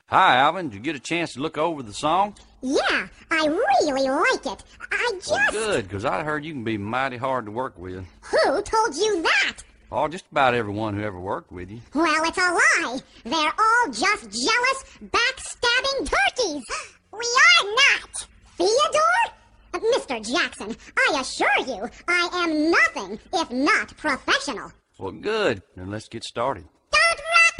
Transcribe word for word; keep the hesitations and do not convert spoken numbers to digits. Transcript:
Hi, Alvin. Did you get a chance to look over the song? Yeah, I really like it. I just... Well, good, because I heard you can be mighty hard to work with. Who told you that? Oh, just about everyone who ever worked with you. Well, it's a lie. They're all just jealous, backstabbing turkeys. We are not. Theodore? Mister Jackson, I assure you, I am nothing if not professional. Well, good. Then let's get started.